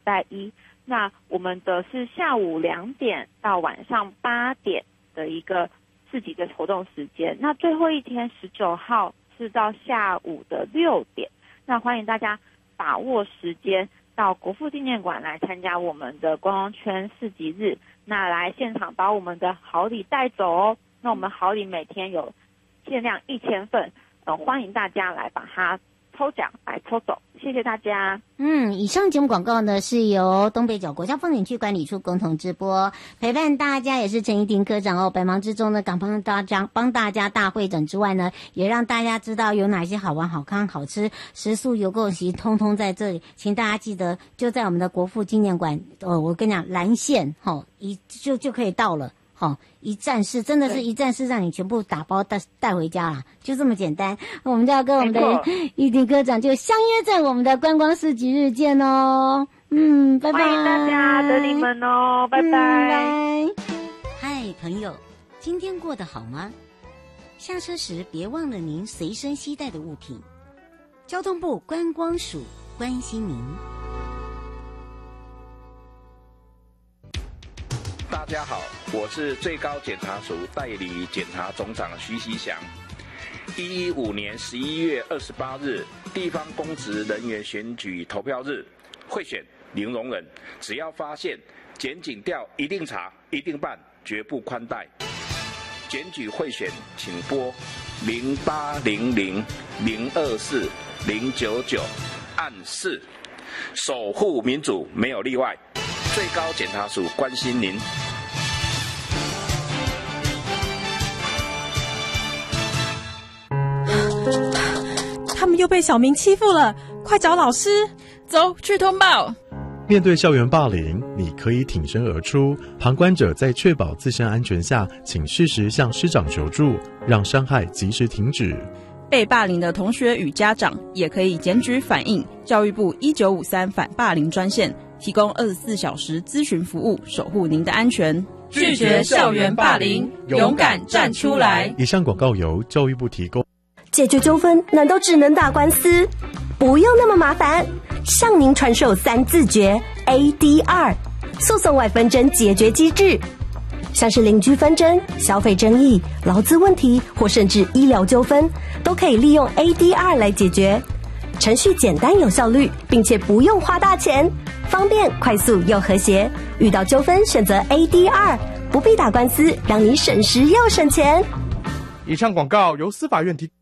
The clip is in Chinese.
拜一。那我们的是下午2点到晚上8点的一个4级的活动时间。那最后一天19号是到下午的6点。那欢迎大家把握时间到国父纪念馆来参加我们的观光圈4级日，那来现场把我们的好礼带走哦。那我们好礼每天有限量1000份，欢迎大家来把它抽奖来抽走，谢谢大家。 以上节目广告呢是由东北角国家风景区管理处共同直播，陪伴大家也是陈怡婷科长哦。百忙之中呢，赶帮大家大会诊之外呢，也让大家知道有哪些好玩、好看、好吃，食宿游购席通通在这里，请大家记得就在我们的国父纪念馆，我跟你讲，蓝线就可以到了。一站式，真的是一站式，让你全部打包带回家啦，就这么简单。我们就要跟我们的怡婷科长就相约在我们的观光4级日见哦。拜拜， 欢迎大家，等你们哦，拜拜。 拜。嗨，朋友，今天过得好吗？下车时别忘了您随身携带的物品。交通部观光署关心您。 大家好，我是最高检察署代理检察总长徐锡祥。115年11月28日，地方公职人员选举投票日，贿选零容忍，只要发现检警调一定查，一定办，绝不宽待。检举贿选，请拨0800-024-099按4，守护民主没有例外。最高检察署关心您。 他们又被小明欺负了，快找老师！ 走去通报。 面对校园霸凌，你可以挺身而出，旁观者在确保自身安全下，请适时向师长求助，让伤害及时停止。 被霸凌的同学与家长也可以检举反映教育部1953反霸凌专线，提供24小时咨询服务，守护您的安全。 拒绝校园霸凌，勇敢站出来。 以上广告由教育部提供。 解决纠纷难道只能打官司？不用那么麻烦，向您传授3字诀 ADR 诉讼外纷争解决机制，像是邻居纷争、消费争议、劳资问题或甚至医疗纠纷，都可以利用 ADR 来解决。程序简单有效率，并且不用花大钱，方便快速又和谐。遇到纠纷选择 ADR， 不必打官司，让你省时又省钱。 以上广告由司法院提供。